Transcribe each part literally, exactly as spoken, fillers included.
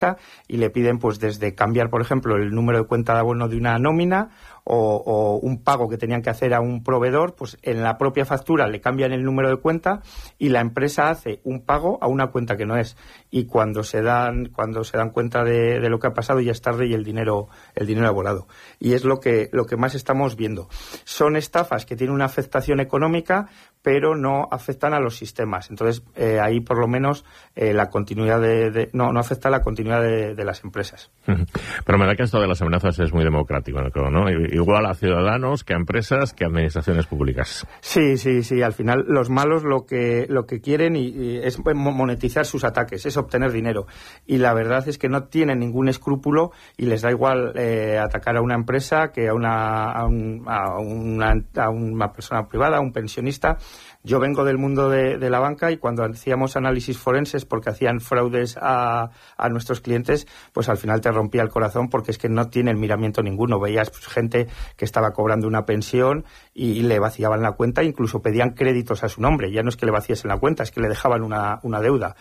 y le piden pues desde cambiar, por ejemplo, el número de cuenta de abono de una nómina o, o un pago que tenían que hacer a un proveedor, pues en la propia factura le cambian el número de cuenta y la empresa hace un pago a una cuenta que no es. Y cuando se dan cuando se dan cuenta de, de lo que ha pasado ya es tarde y el dinero el dinero ha volado. Y es lo que lo que más estamos viendo. Son estafas que tienen una afectación económica, pero no afectan a los sistemas. Entonces, eh, ahí por lo menos eh, la continuidad de, de... No, no afecta a la continuidad de, de las empresas. Pero me da que esto de las amenazas es muy democrático, ¿no? Igual a ciudadanos, que a empresas, que a administraciones públicas. Sí, sí, sí. Al final, los malos lo que lo que quieren y, y es monetizar sus ataques, es obtener dinero. Y la verdad es que no tienen ningún escrúpulo y les da igual eh, atacar a una empresa que a una, a, un, a, una, a una persona privada, a un pensionista. Yo vengo del mundo de, de la banca y cuando hacíamos análisis forenses porque hacían fraudes a, a nuestros clientes, pues al final te rompía el corazón porque es que no tienen miramiento ninguno. Veías pues, gente que estaba cobrando una pensión y, y le vaciaban la cuenta, incluso pedían créditos a su nombre. Ya no es que le vaciasen la cuenta, es que le dejaban una, una deuda.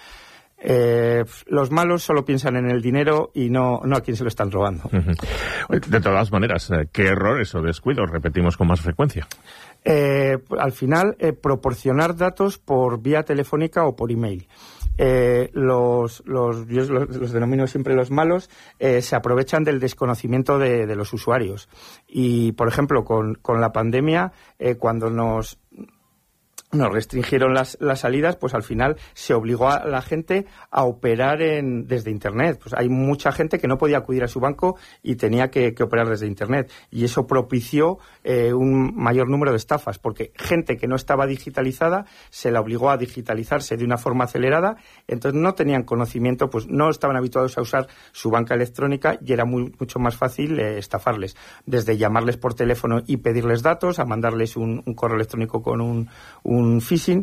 Eh, los malos solo piensan en el dinero y no, no a quién se lo están robando. Uh-huh. De todas maneras, ¿qué errores o descuidos repetimos con más frecuencia? Eh, al final, eh, proporcionar datos por vía telefónica o por email. Eh, los, los, yo los, los denomino siempre los malos, eh, se aprovechan del desconocimiento de, de los usuarios. Y, por ejemplo, con, con la pandemia, eh, cuando nos... nos restringieron las, las salidas, pues al final se obligó a la gente a operar en, desde Internet. Pues hay mucha gente que no podía acudir a su banco y tenía que, que operar desde Internet. Y eso propició eh, un mayor número de estafas, porque gente que no estaba digitalizada se la obligó a digitalizarse de una forma acelerada, entonces no tenían conocimiento, pues no estaban habituados a usar su banca electrónica y era muy, mucho más fácil eh, estafarles. Desde llamarles por teléfono y pedirles datos, a mandarles un, un correo electrónico con un, un un phishing.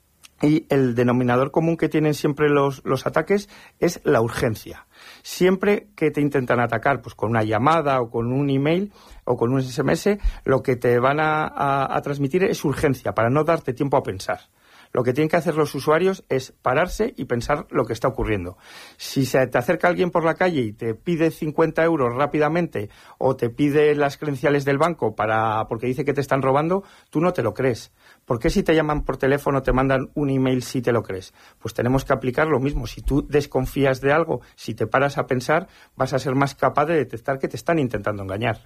Y el denominador común que tienen siempre los, los ataques es la urgencia. Siempre que te intentan atacar, pues con una llamada o con un email o con un ese eme ese, lo que te van a, a, a transmitir es urgencia, para no darte tiempo a pensar. Lo que tienen que hacer los usuarios es pararse y pensar lo que está ocurriendo. Si se te acerca alguien por la calle y te pide cincuenta euros rápidamente o te pide las credenciales del banco para porque dice que te están robando, tú no te lo crees. ¿Por qué si te llaman por teléfono, te mandan un email, si te lo crees? Pues tenemos que aplicar lo mismo. Si tú desconfías de algo, si te paras a pensar, vas a ser más capaz de detectar que te están intentando engañar.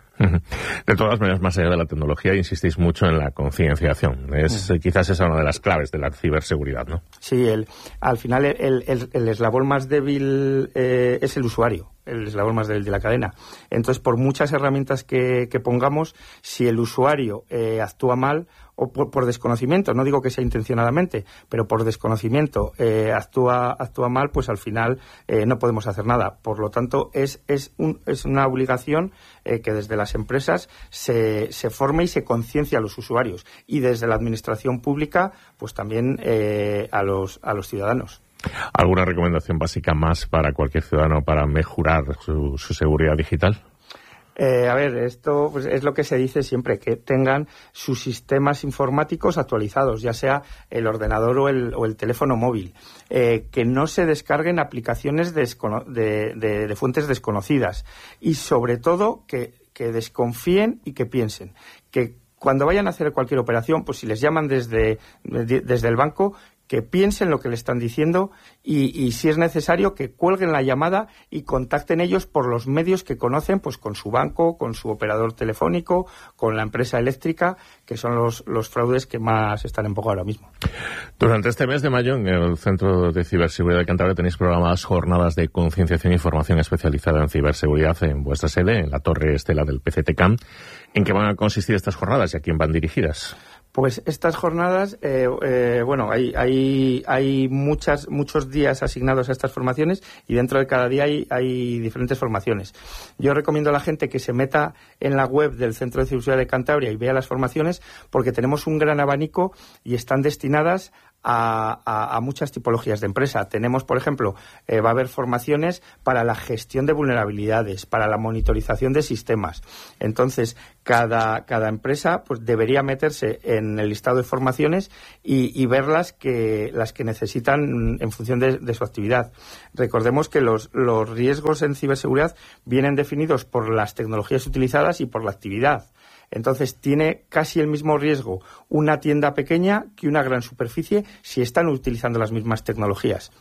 De todas maneras, más allá de la tecnología, insistís mucho en la concienciación. Es uh-huh. Quizás esa es una de las claves de la ciberseguridad, ¿no? Sí, el, al final el, el, el eslabón más débil eh, es el usuario, el eslabón más débil de la cadena. Entonces, por muchas herramientas que, que pongamos, si el usuario eh, actúa mal o por, por desconocimiento, no digo que sea intencionadamente, pero por desconocimiento eh, actúa actúa mal, pues al final eh, no podemos hacer nada. Por lo tanto, es es, un, es una obligación eh, que desde las empresas se, se forme y se conciencie a los usuarios, y desde la administración pública, pues también eh, a los a los ciudadanos. ¿Alguna recomendación básica más para cualquier ciudadano para mejorar su, su seguridad digital? Eh, a ver, esto pues, es lo que se dice siempre, que tengan sus sistemas informáticos actualizados, ya sea el ordenador o el, o el teléfono móvil, eh, que no se descarguen aplicaciones descono- de, de, de fuentes desconocidas y, sobre todo, que, que desconfíen y que piensen que cuando vayan a hacer cualquier operación, pues si les llaman desde, de, desde el banco, que piensen lo que le están diciendo y, y si es necesario que cuelguen la llamada y contacten ellos por los medios que conocen, pues con su banco, con su operador telefónico, con la empresa eléctrica, que son los, los fraudes que más están en boga ahora mismo. Durante este mes de mayo, en el Centro de Ciberseguridad de Cantabria, tenéis programadas jornadas de concienciación y formación especializada en ciberseguridad en vuestra sede, en la Torre Estela del P C T C A M. ¿En qué van a consistir estas jornadas y a quién van dirigidas? Pues estas jornadas, eh, eh, bueno, hay, hay, hay muchas, muchos días asignados a estas formaciones y dentro de cada día hay, hay diferentes formaciones. Yo recomiendo a la gente que se meta en la web del Centro de Ciberseguridad de Cantabria y vea las formaciones, porque tenemos un gran abanico y están destinadas A, a, a muchas tipologías de empresa. Tenemos, por ejemplo, eh, va a haber formaciones para la gestión de vulnerabilidades, para la monitorización de sistemas. Entonces, cada, cada empresa pues debería meterse en el listado de formaciones y, y ver las que, las que necesitan en función de, de su actividad. Recordemos que los, los riesgos en ciberseguridad vienen definidos por las tecnologías utilizadas y por la actividad. Entonces, tiene casi el mismo riesgo una tienda pequeña que una gran superficie si están utilizando las mismas tecnologías.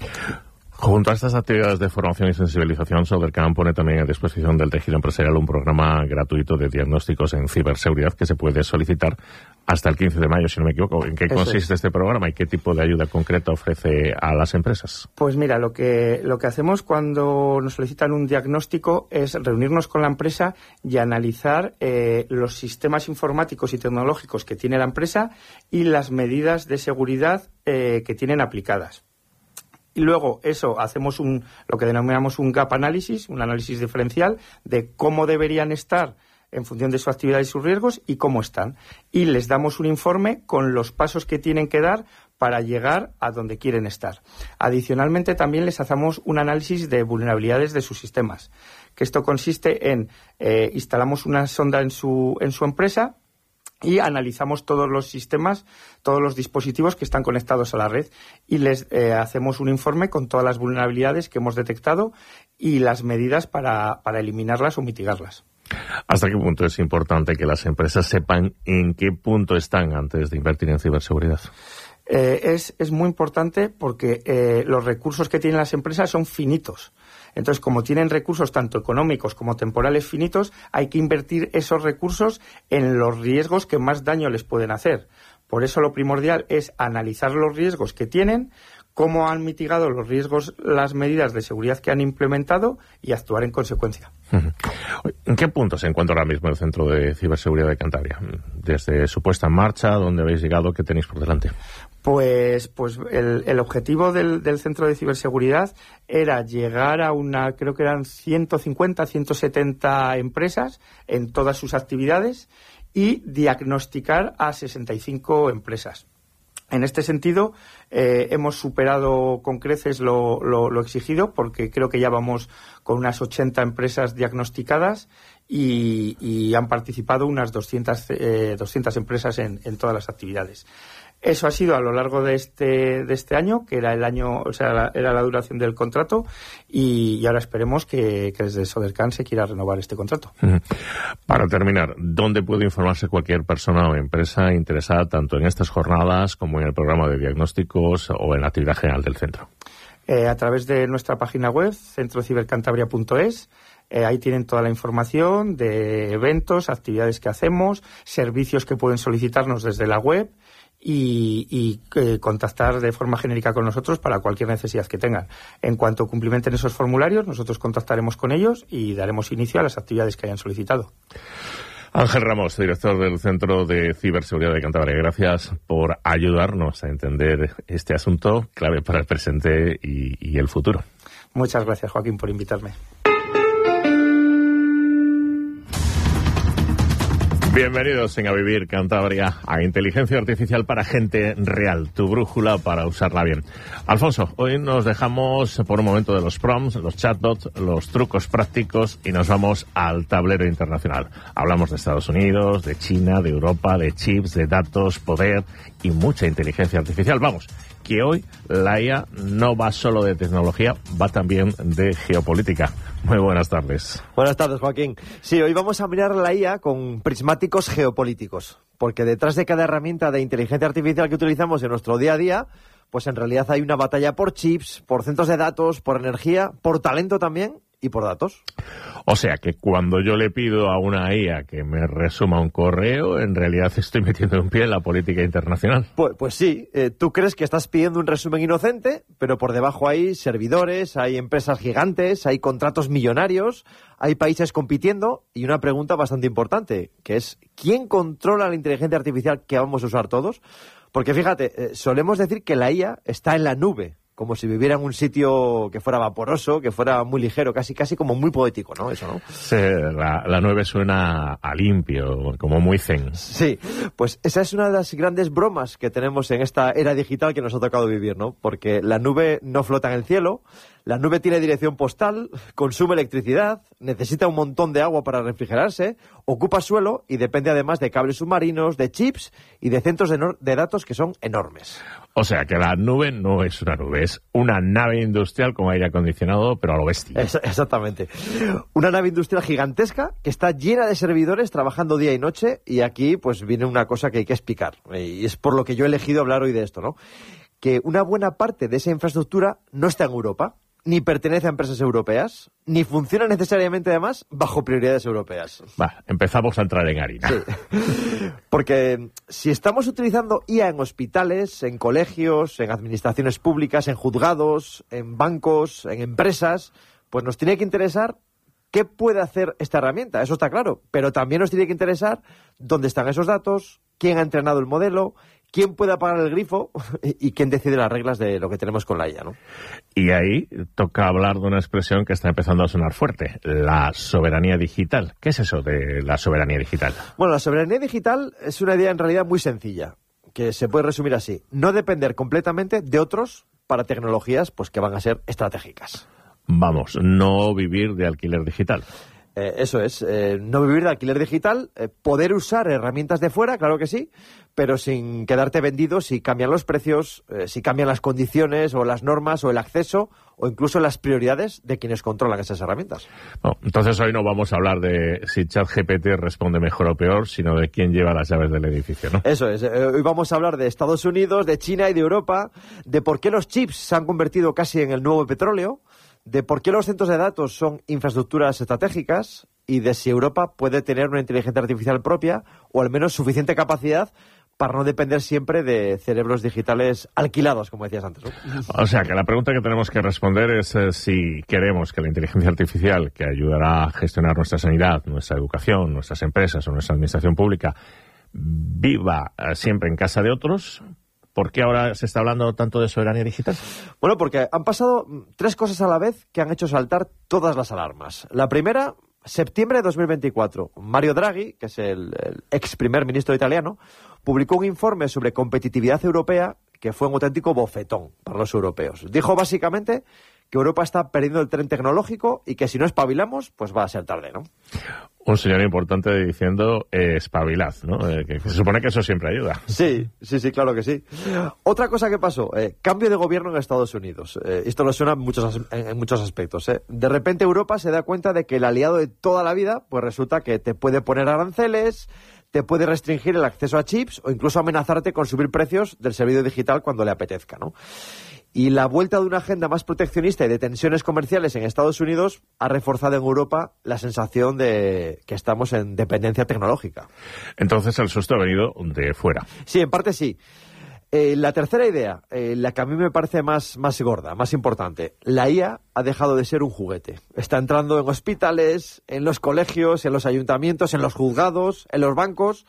Junto a estas actividades de formación y sensibilización, Sodercam pone también a disposición del tejido empresarial un programa gratuito de diagnósticos en ciberseguridad que se puede solicitar hasta el quince de mayo, si no me equivoco. ¿En qué Eso consiste es. este programa y qué tipo de ayuda concreta ofrece a las empresas? Pues mira, lo que, lo que hacemos cuando nos solicitan un diagnóstico es reunirnos con la empresa y analizar eh, los sistemas informáticos y tecnológicos que tiene la empresa y las medidas de seguridad eh, que tienen aplicadas. Y luego eso, hacemos un lo que denominamos un gap análisis, un análisis diferencial de cómo deberían estar en función de su actividad y sus riesgos y cómo están. Y les damos un informe con los pasos que tienen que dar para llegar a donde quieren estar. Adicionalmente, también les hacemos un análisis de vulnerabilidades de sus sistemas, que esto consiste en eh, instalamos una sonda en su, en su empresa y analizamos todos los sistemas, todos los dispositivos que están conectados a la red y les eh, hacemos un informe con todas las vulnerabilidades que hemos detectado y las medidas para, para eliminarlas o mitigarlas. ¿Hasta qué punto es importante que las empresas sepan en qué punto están antes de invertir en ciberseguridad? Eh, es, es muy importante porque eh, los recursos que tienen las empresas son finitos. Entonces, como tienen recursos tanto económicos como temporales finitos, hay que invertir esos recursos en los riesgos que más daño les pueden hacer. Por eso lo primordial es analizar los riesgos que tienen, cómo han mitigado los riesgos las medidas de seguridad que han implementado y actuar en consecuencia. ¿En qué punto se encuentra ahora mismo el Centro de Ciberseguridad de Cantabria? Desde su puesta en marcha, ¿dónde habéis llegado? ¿Qué tenéis por delante? Pues, pues el, el objetivo del, del Centro de Ciberseguridad era llegar a una, creo que eran ciento cincuenta, ciento setenta empresas en todas sus actividades y diagnosticar a sesenta y cinco empresas. En este sentido, eh, hemos superado con creces lo, lo, lo exigido, porque creo que ya vamos con unas ochenta empresas diagnosticadas y, y han participado unas doscientas, eh, doscientas empresas en, en todas las actividades. Eso ha sido a lo largo de este de este año, que era el año, o sea, la, era la duración del contrato, y, y ahora esperemos que, que desde Sodercam se quiera renovar este contrato. Para terminar, ¿dónde puede informarse cualquier persona o empresa interesada tanto en estas jornadas como en el programa de diagnósticos o en la actividad general del centro? Eh, a través de nuestra página web, centro cibercantabria punto es. Eh, ahí tienen toda la información de eventos, actividades que hacemos, servicios que pueden solicitarnos desde la web y, y eh, contactar de forma genérica con nosotros para cualquier necesidad que tengan. En cuanto cumplimenten esos formularios, nosotros contactaremos con ellos y daremos inicio a las actividades que hayan solicitado. Ángel Ramos, director del Centro de Ciberseguridad de Cantabria, gracias por ayudarnos a entender este asunto clave para el presente y, y el futuro. Muchas gracias, Joaquín, por invitarme. Bienvenidos en A Vivir Cantabria, a Inteligencia Artificial para gente real, tu brújula para usarla bien. Alfonso, hoy nos dejamos por un momento de los prompts, los chatbots, los trucos prácticos y nos vamos al tablero internacional. Hablamos de Estados Unidos, de China, de Europa, de chips, de datos, poder y mucha inteligencia artificial. Vamos, que hoy la I A no va solo de tecnología, va también de geopolítica. Muy buenas tardes. Buenas tardes, Joaquín. Sí, hoy vamos a mirar la I A con prismáticos geopolíticos, porque detrás de cada herramienta de inteligencia artificial que utilizamos en nuestro día a día, pues en realidad hay una batalla por chips, por centros de datos, por energía, por talento también y por datos. O sea que cuando yo le pido a una I A que me resuma un correo, en realidad estoy metiendo un pie en la política internacional. Pues, pues sí, eh, tú crees que estás pidiendo un resumen inocente, pero por debajo hay servidores, hay empresas gigantes, hay contratos millonarios, hay países compitiendo y una pregunta bastante importante, que es ¿quién controla la inteligencia artificial que vamos a usar todos? Porque fíjate, eh, solemos decir que la I A está en la nube, como si viviera en un sitio que fuera vaporoso, que fuera muy ligero, casi casi como muy poético, ¿no? Eso, ¿no? Sí, la, la nube suena a limpio, como muy zen. Sí, pues esa es una de las grandes bromas que tenemos en esta era digital que nos ha tocado vivir, ¿no? Porque la nube no flota en el cielo, la nube tiene dirección postal, consume electricidad, necesita un montón de agua para refrigerarse, ocupa suelo y depende además de cables submarinos, de chips y de centros de, no- de datos que son enormes. O sea, que la nube no es una nube, es una nave industrial con aire acondicionado, pero a lo bestia. Es- exactamente. Una nave industrial gigantesca que está llena de servidores trabajando día y noche, y aquí pues viene una cosa que hay que explicar, y es por lo que yo he elegido hablar hoy de esto, ¿no? Que una buena parte de esa infraestructura no está en Europa, ni pertenece a empresas europeas, ni funciona necesariamente además bajo prioridades europeas. Va, empezamos a entrar en harina. Sí. Porque si estamos utilizando I A en hospitales, en colegios, en administraciones públicas, en juzgados, en bancos, en empresas, pues nos tiene que interesar qué puede hacer esta herramienta, eso está claro. Pero también nos tiene que interesar dónde están esos datos, quién ha entrenado el modelo, quién puede apagar el grifo y quién decide las reglas de lo que tenemos con la I A, ¿no? Y ahí toca hablar de una expresión que está empezando a sonar fuerte, la soberanía digital. ¿Qué es eso de la soberanía digital? Bueno, la soberanía digital es una idea en realidad muy sencilla, que se puede resumir así: no depender completamente de otros para tecnologías pues que van a ser estratégicas. Vamos, no vivir de alquiler digital. Eh, eso es, eh, no vivir de alquiler digital, eh, poder usar herramientas de fuera, claro que sí, pero sin quedarte vendido si cambian los precios, eh, si cambian las condiciones o las normas o el acceso o incluso las prioridades de quienes controlan esas herramientas. Bueno, entonces hoy no vamos a hablar de si ChatGPT responde mejor o peor, sino de quién lleva las llaves del edificio, ¿no? Eso es, eh, hoy vamos a hablar de Estados Unidos, de China y de Europa, de por qué los chips se han convertido casi en el nuevo petróleo, de por qué los centros de datos son infraestructuras estratégicas y de si Europa puede tener una inteligencia artificial propia o al menos suficiente capacidad para no depender siempre de cerebros digitales alquilados, como decías antes, ¿no? O sea, que la pregunta que tenemos que responder es eh, si queremos que la inteligencia artificial, que ayudará a gestionar nuestra sanidad, nuestra educación, nuestras empresas o nuestra administración pública, viva eh, siempre en casa de otros. ¿Por qué ahora se está hablando tanto de soberanía digital? Bueno, porque han pasado tres cosas a la vez que han hecho saltar todas las alarmas. La primera, septiembre de dos mil veinticuatro. Mario Draghi, que es el, el ex primer ministro italiano, publicó un informe sobre competitividad europea que fue un auténtico bofetón para los europeos. Dijo básicamente que Europa está perdiendo el tren tecnológico y que si no espabilamos, pues va a ser tarde, ¿no? Un señor importante diciendo eh, espabilad, ¿no? Eh, que, que se supone que eso siempre ayuda. Sí, sí, sí, claro que sí. Otra cosa que pasó, eh, cambio de gobierno en Estados Unidos. Eh, esto lo suena en muchos, as- en, en muchos aspectos. Eh. De repente Europa se da cuenta de que el aliado de toda la vida, pues resulta que te puede poner aranceles, te puede restringir el acceso a chips o incluso amenazarte con subir precios del servicio digital cuando le apetezca, ¿no? Y la vuelta de una agenda más proteccionista y de tensiones comerciales en Estados Unidos ha reforzado en Europa la sensación de que estamos en dependencia tecnológica. Entonces el susto ha venido de fuera. Sí, en parte sí. Eh, la tercera idea, eh, la que a mí me parece más, más gorda, más importante. La I A ha dejado de ser un juguete. Está entrando en hospitales, en los colegios, en los ayuntamientos, en los juzgados, en los bancos.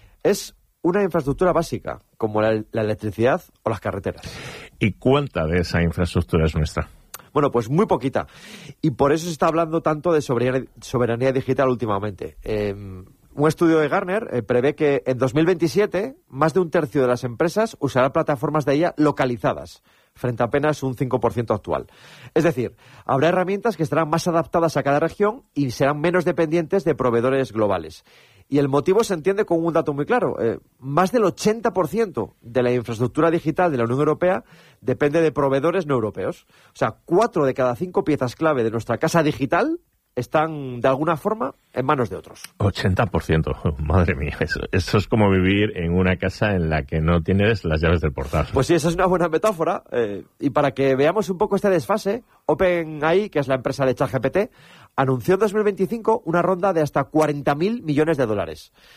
Es una infraestructura básica, como la, la electricidad o las carreteras. ¿Y cuánta de esa infraestructura es nuestra? Bueno, pues muy poquita. Y por eso se está hablando tanto de soberanía, soberanía digital últimamente. Eh, un estudio de Gartner eh, prevé que en dos mil veintisiete más de un tercio de las empresas usará plataformas de I A localizadas, frente a apenas un cinco por ciento actual. Es decir, habrá herramientas que estarán más adaptadas a cada región y serán menos dependientes de proveedores globales. Y el motivo se entiende con un dato muy claro. Eh, más del ochenta por ciento de la infraestructura digital de la Unión Europea depende de proveedores no europeos. O sea, cuatro de cada cinco piezas clave de nuestra casa digital están, de alguna forma, en manos de otros. ochenta por ciento. Madre mía, eso, eso es como vivir en una casa en la que no tienes las llaves del portal. Pues sí, esa es una buena metáfora. Eh, y para que veamos un poco este desfase, OpenAI, que es la empresa de ChatGPT, anunció en dos mil veinticinco una ronda de hasta cuarenta mil millones de dólares.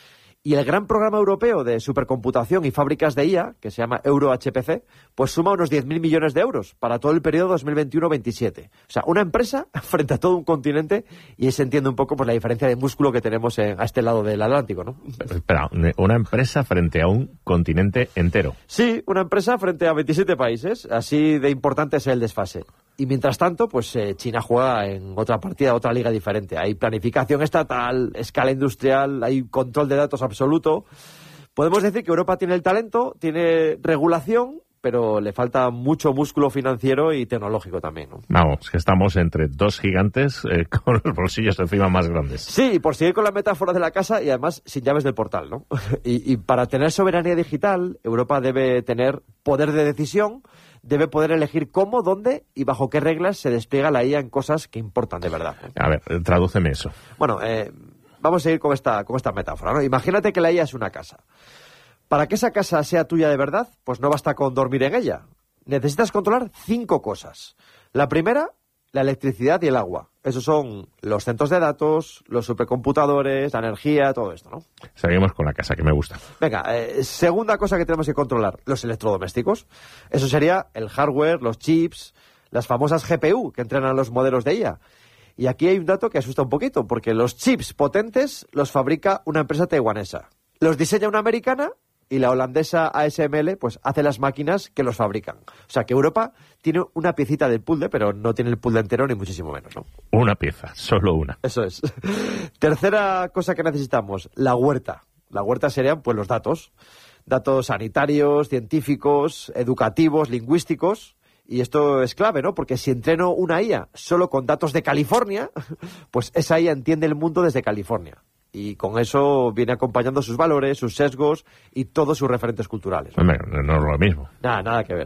Y el gran programa europeo de supercomputación y fábricas de I A, que se llama Euro-H P C, pues suma unos diez mil millones de euros para todo el periodo dos mil veintiuno veintisiete. O sea, una empresa frente a todo un continente, y ahí se entiende un poco pues, la diferencia de músculo que tenemos en, a este lado del Atlántico, ¿no? Espera, una empresa frente a un continente entero. Sí, una empresa frente a veintisiete países, así de importante es el desfase. Y mientras tanto, pues eh, China juega en otra partida, otra liga diferente. Hay planificación estatal, escala industrial, hay control de datos absoluto. Podemos decir que Europa tiene el talento, tiene regulación, pero le falta mucho músculo financiero y tecnológico también, ¿no? Vamos, que estamos entre dos gigantes eh, con los bolsillos encima más grandes. Sí, por seguir con la metáfora de la casa y además sin llaves del portal, ¿no? y, y para tener soberanía digital, Europa debe tener poder de decisión, debe poder elegir cómo, dónde y bajo qué reglas se despliega la I A en cosas que importan de verdad. A ver, tradúceme eso. Bueno, eh, vamos a seguir con esta, con esta metáfora, ¿no? Imagínate que la I A es una casa. Para que esa casa sea tuya de verdad, pues no basta con dormir en ella. Necesitas controlar cinco cosas. La primera, la electricidad y el agua. Esos son los centros de datos, los supercomputadores, la energía, todo esto, ¿no? Seguimos con la casa, que me gusta. Venga, eh, segunda cosa que tenemos que controlar, los electrodomésticos. Eso sería el hardware, los chips, las famosas G P U que entrenan los modelos de I A. Y aquí hay un dato que asusta un poquito, porque los chips potentes los fabrica una empresa taiwanesa. Los diseña una americana y la holandesa A S M L pues hace las máquinas que los fabrican. O sea que Europa tiene una piecita del puzzle, pero no tiene el puzzle entero ni muchísimo menos, ¿no? Una pieza, solo una. Eso es. Tercera cosa que necesitamos, la huerta. La huerta serían pues los datos. Datos sanitarios, científicos, educativos, lingüísticos. Y esto es clave, ¿no? Porque si entreno una I A solo con datos de California, pues esa I A entiende el mundo desde California. Y con eso viene acompañando sus valores, sus sesgos y todos sus referentes culturales. Hombre, no es lo mismo. Nada, nada que ver.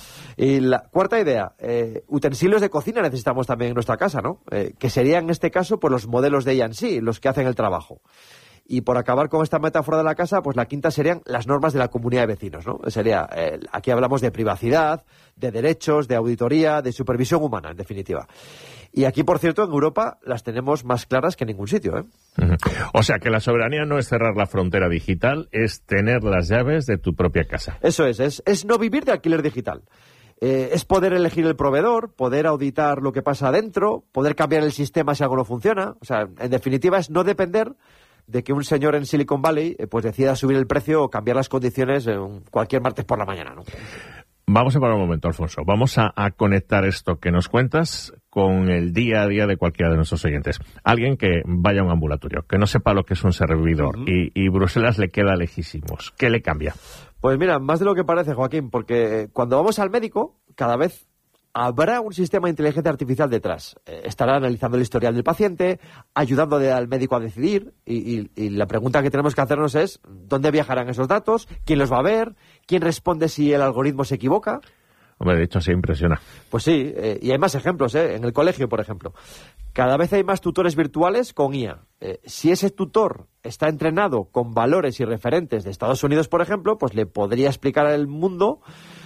Y la cuarta idea, eh, utensilios de cocina necesitamos también en nuestra casa, ¿no? Eh, que serían en este caso pues los modelos de I A en sí, los que hacen el trabajo. Y por acabar con esta metáfora de la casa, pues la quinta serían las normas de la comunidad de vecinos, ¿no? Sería, eh, aquí hablamos de privacidad, de derechos, de auditoría, de supervisión humana, en definitiva. Y aquí, por cierto, en Europa las tenemos más claras que en ningún sitio, ¿eh? Uh-huh. O sea, que la soberanía no es cerrar la frontera digital, es tener las llaves de tu propia casa. Eso es, es, es no vivir de alquiler digital. Eh, es poder elegir el proveedor, poder auditar lo que pasa adentro, poder cambiar el sistema si algo no funciona. O sea, en definitiva, es no depender de que un señor en Silicon Valley eh, pues decida subir el precio o cambiar las condiciones en cualquier martes por la mañana, ¿no? Vamos a parar un momento, Alfonso. Vamos a, a conectar esto que nos cuentas con el día a día de cualquiera de nuestros oyentes. Alguien que vaya a un ambulatorio, que no sepa lo que es un servidor, uh-huh. y, y Bruselas le queda lejísimos. ¿Qué le cambia? Pues mira, más de lo que parece, Joaquín, porque cuando vamos al médico, cada vez habrá un sistema de inteligencia artificial detrás. Eh, estará analizando el historial del paciente, ayudando al médico a decidir, y, y, y la pregunta que tenemos que hacernos es ¿dónde viajarán esos datos? ¿Quién los va a ver? ¿Quién responde si el algoritmo se equivoca? Hombre, de hecho, sí impresiona. Pues sí, eh, y hay más ejemplos, ¿eh? En el colegio, por ejemplo. Cada vez hay más tutores virtuales con I A. Eh, si ese tutor está entrenado con valores y referentes de Estados Unidos, por ejemplo, pues le podría explicar al mundo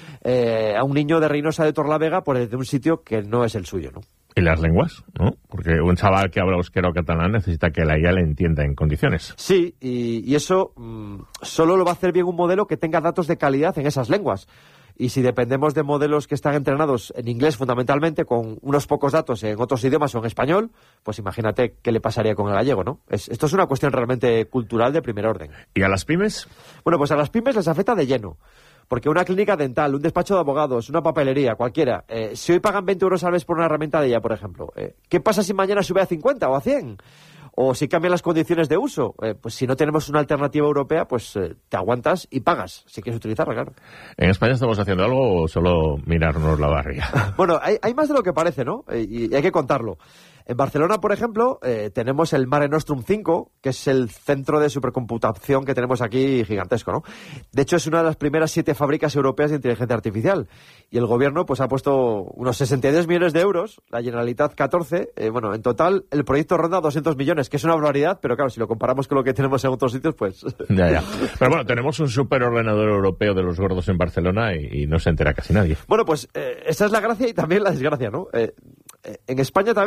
Eh, a un niño de Reynosa de Torlavega por desde un sitio que no es el suyo, ¿no? Y las lenguas, ¿no? Porque un chaval que habla euskera o catalán necesita que la I A le entienda en condiciones. Sí, y, y eso mmm, solo lo va a hacer bien un modelo que tenga datos de calidad en esas lenguas. Y si dependemos de modelos que están entrenados en inglés fundamentalmente, con unos pocos datos en otros idiomas o en español, pues imagínate qué le pasaría con el gallego, ¿no? Es, esto es una cuestión realmente cultural de primer orden. ¿Y a las pymes? Bueno, pues a las pymes les afecta de lleno. Porque una clínica dental, un despacho de abogados, una papelería, cualquiera, eh, si hoy pagan veinte euros al mes por una herramienta de I A, por ejemplo, eh, ¿qué pasa si mañana sube a cincuenta o a cien? O si cambian las condiciones de uso. Eh, pues si no tenemos una alternativa europea, pues eh, te aguantas y pagas, si quieres utilizarla, claro. ¿En España estamos haciendo algo o solo mirarnos la barriga? Bueno, hay, hay más de lo que parece, ¿no? Eh, y, y hay que contarlo. En Barcelona, por ejemplo, eh, tenemos el Mare Nostrum cinco, que es el centro de supercomputación que tenemos aquí gigantesco, ¿no? De hecho, es una de las primeras siete fábricas europeas de inteligencia artificial. Y el gobierno pues ha puesto unos sesenta y dos millones de euros, la Generalitat catorce. Eh, bueno, en total el proyecto ronda doscientos millones, que es una barbaridad, pero claro, si lo comparamos con lo que tenemos en otros sitios, pues... Ya, ya. Pero bueno, tenemos un superordenador europeo de los gordos en Barcelona y, y no se entera casi nadie. Bueno, pues eh, esa es la gracia y también la desgracia, ¿no? Eh, eh, en España también pues se ha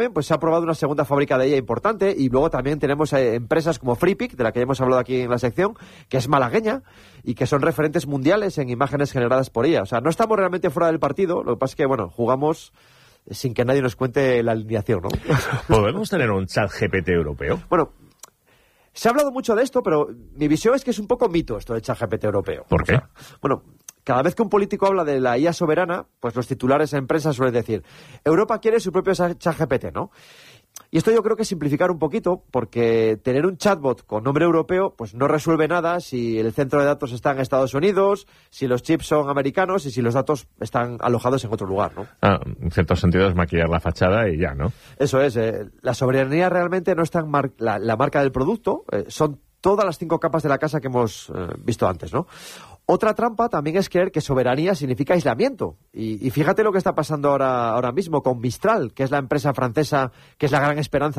aprobado una segunda fábrica de I A importante, y luego también tenemos eh, empresas como Freepik, de la que ya hemos hablado aquí en la sección, que es malagueña y que son referentes mundiales en imágenes generadas por I A. O sea, no estamos realmente fuera del partido, lo que pasa es que, bueno, jugamos sin que nadie nos cuente la alineación, ¿no? ¿Podemos tener un chat G P T europeo? Bueno, se ha hablado mucho de esto, pero mi visión es que es un poco mito esto del chat G P T europeo. ¿Por qué? O sea, bueno, cada vez que un político habla de la I A soberana, pues los titulares en prensa suelen decir, Europa quiere su propio chat G P T, ¿no? Y esto yo creo que es simplificar un poquito, porque tener un chatbot con nombre europeo pues no resuelve nada si el centro de datos está en Estados Unidos, si los chips son americanos y si los datos están alojados en otro lugar, ¿no? Ah, en cierto sentido es maquillar la fachada y ya, ¿no? Eso es. Eh, la soberanía realmente no está en mar la, la marca del producto, eh, son todas las cinco capas de la casa que hemos eh, visto antes, ¿no? Otra trampa también es creer que soberanía significa aislamiento. Y, y fíjate lo que está pasando ahora, ahora mismo con Mistral, que es la empresa francesa, que es la gran esperanza